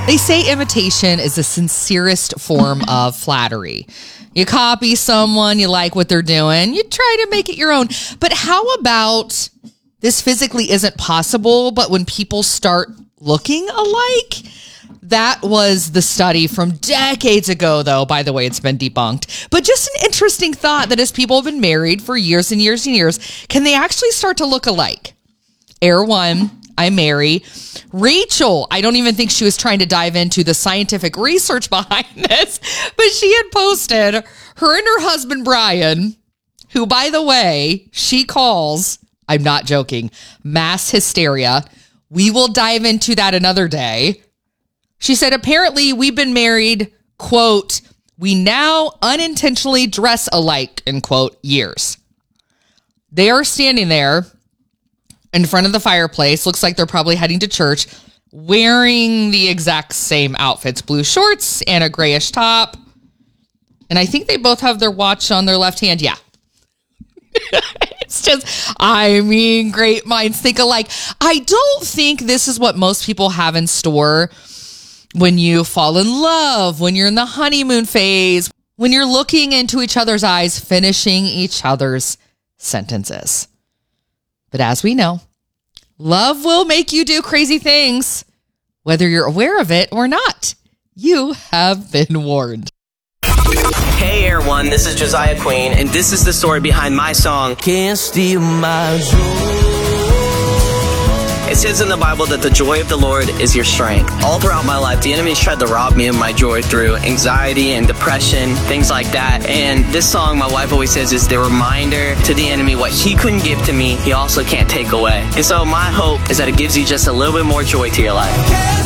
They say imitation is the sincerest form of flattery. You copy someone, you like what they're doing, you try to make it your own. But how about this physically isn't possible, but when people start looking alike? That was the study from decades ago, though. By the way, it's been debunked. But just an interesting thought that as people have been married for years and years and years, can they actually start to look alike? Air one, I'm Mary. Rachel, I don't even think she was trying to dive into the scientific research behind this, but she had posted her and her husband, Brian, who, by the way, she calls, I'm not joking, mass hysteria. We will dive into that another day. She said, apparently we've been married, quote, we now unintentionally dress alike, end quote, years. They are standing there in front of the fireplace. Looks like they're probably heading to church, wearing the exact same outfits, blue shorts and a grayish top. And I think they both have their watch on their left hand. Yeah. It's just, I mean, great minds think alike. I don't think this is what most people have in store when you fall in love, when you're in the honeymoon phase, when you're looking into each other's eyes, finishing each other's sentences. But as we know, love will make you do crazy things, whether you're aware of it or not. You have been warned. Hey, Air One, this is Josiah Queen, and this is the story behind my song, Can't Steal My Joy. It says in the Bible that the joy of the Lord is your strength. All throughout my life, the enemy's tried to rob me of my joy through anxiety and depression, things like that. And this song, my wife always says, is the reminder to the enemy what he couldn't give to me, he also can't take away. And so my hope is that it gives you just a little bit more joy to your life.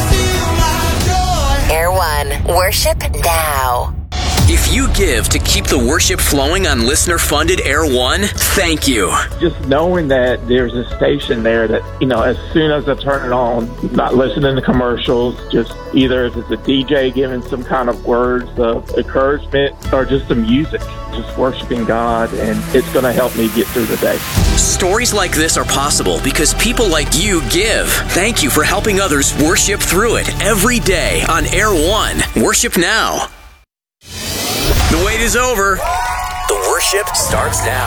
Air One, worship now. If you give to keep the worship flowing on listener-funded Air One, thank you. Just knowing that there's a station there that, as soon as I turn it on, not listening to commercials, just either if it's a DJ giving some kind of words of encouragement or just the music, just worshiping God, and it's going to help me get through the day. Stories like this are possible because people like you give. Thank you for helping others worship through it every day on Air One. Worship now. The wait is over. The worship starts now.